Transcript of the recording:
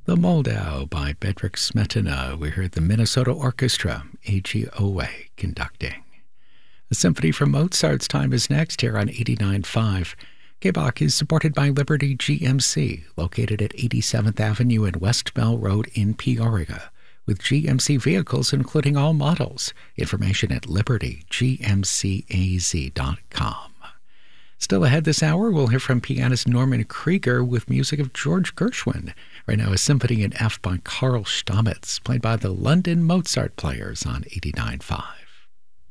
The Moldau by Bedřich Smetana. We heard the Minnesota Orchestra, AGOA, conducting. A symphony from Mozart's time is next here on 89.5. KBOK is supported by Liberty GMC, located at 87th Avenue and West Bell Road in Peoria, with GMC vehicles including all models. Information at libertygmcaz.com. Still ahead this hour, we'll hear from pianist Norman Krieger with music of George Gershwin. Right now, a symphony in F by Carl Stamitz, played by the London Mozart Players on 89.5.